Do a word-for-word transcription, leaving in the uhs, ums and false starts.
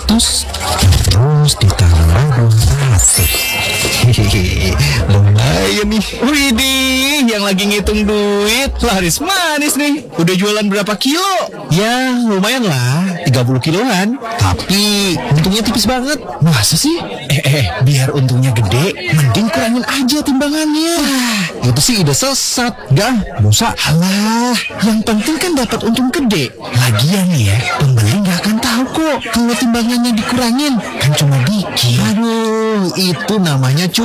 seratus, terus ditambah dua ratus. Hehehe, lumayan nih. Widih, yang lagi ngitung duit laris manis nih. Udah jualan berapa kilo? Ya lumayan lah, tiga puluh kiloan. Tapi untungnya tipis banget. Masa sih? Eh, eh, biar untungnya gede, mending kurangin aja timbangannya. Itu sih ide sesat. Gak, Musa. Alah, yang penting kan dapat untung gede. Lagian nih ya, pembeli gak akan tahu kok kalau timbangannya dikurangin. Kan cuma dikit. Aduh, itu namanya